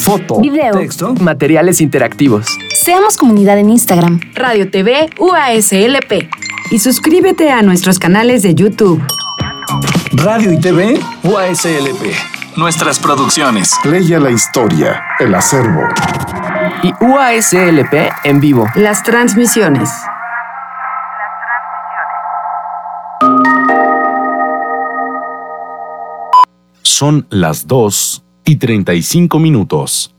foto, video, texto, materiales interactivos. Seamos comunidad en Instagram, Radio TV UASLP. Y suscríbete a nuestros canales de YouTube. Radio y TV UASLP. Nuestras producciones. Leia la historia, el acervo. Y UASLP en vivo. Las transmisiones. Son las 2:35.